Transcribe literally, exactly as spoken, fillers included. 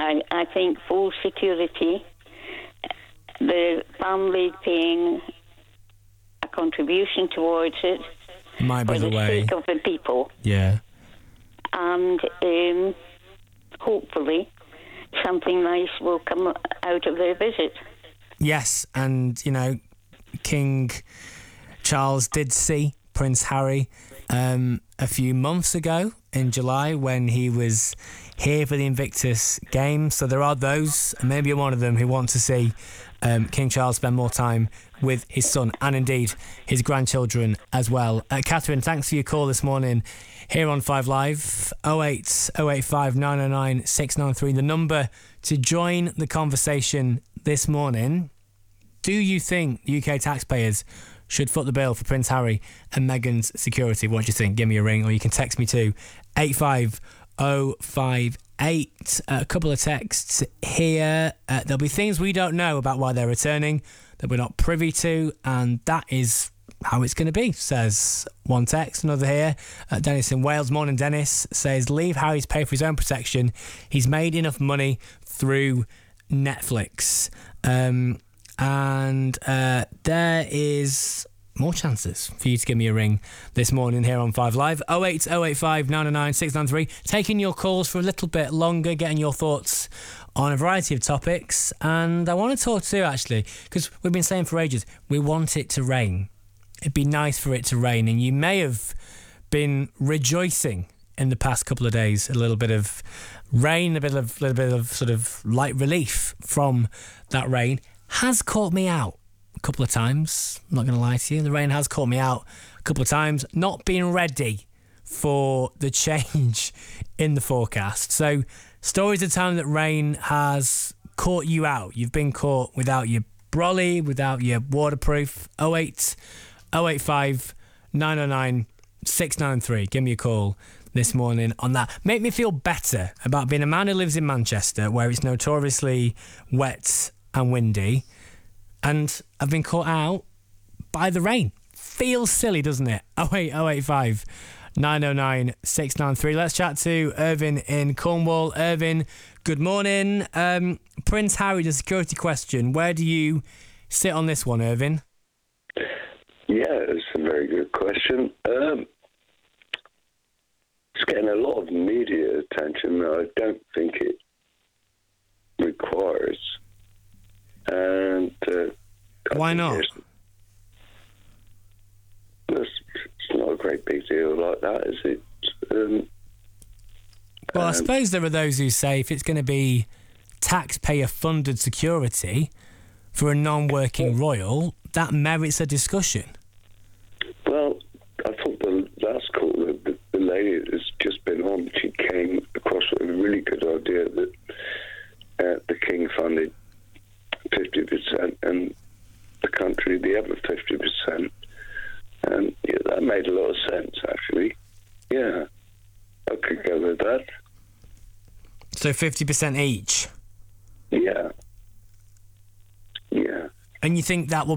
I, I think full security, the family paying a contribution towards it Might be for the the way. sake of the people, Yeah. and um, hopefully something nice will come out of their visit. Yes, and, you know, King Charles did see Prince Harry um, a few months ago in July when he was here for the Invictus Games. So there are those, and maybe you're one of them, who want to see um, King Charles spend more time with his son and indeed his grandchildren as well. Uh, Catherine, thanks for your call this morning here on Five Live. oh eight oh eight five nine oh nine six nine three, the number to join the conversation this morning. Do you think U K taxpayers should foot the bill for Prince Harry and Meghan's security? What do you think? Give me a ring, or you can text me to eight five oh five eight. A couple of texts here. Uh, there'll be things we don't know about why they're returning that we're not privy to, and that is how it's going to be, says one text. Another here, uh, Dennis in Wales. Morning, Dennis. Says, leave Harry to pay for his own protection. He's made enough money through Netflix. Um, and uh, there is more chances for you to give me a ring this morning here on Five Live. oh eight oh eight five nine oh nine six nine three. Taking your calls for a little bit longer, getting your thoughts on a variety of topics. And I want to talk to you, actually, because we've been saying for ages, we want it to rain. It'd be nice for it to rain. And you may have been rejoicing in the past couple of days, a little bit of rain, a bit of little bit of sort of light relief from that rain. Has caught me out a couple of times. I'm not going to lie to you. The rain has caught me out a couple of times. Not being ready for the change in the forecast. So, stories of time that rain has caught you out. You've been caught without your brolly, without your waterproof. oh eight oh eight five nine oh nine six nine three. Give me a call this morning on that. Make me feel better about being a man who lives in Manchester, where it's notoriously wet and windy, and I've been caught out by the rain. Feels silly, doesn't it? oh eight oh eight five nine oh nine six nine three. Let's chat to Irvin in Cornwall. Irvin, good morning. Um, Prince Harry, the security question. Where do you sit on this one, Irvin? Yeah, it's a very good question. Um, it's getting a lot of media attention that I don't think it requires. And uh, why not? It's, it's not a great big deal like that, is it? Um, well, I um, suppose there are those who say if it's going to be taxpayer-funded security for a non-working royal, that merits a discussion. Well, I thought the last call, the, the lady that's just been on, she came across with a really good idea that uh, the king funded fifty percent and the country the other fifty percent. And yeah, that made a lot of sense, actually. Yeah, I could go with that. So fifty percent each? Yeah. Yeah. And you think that will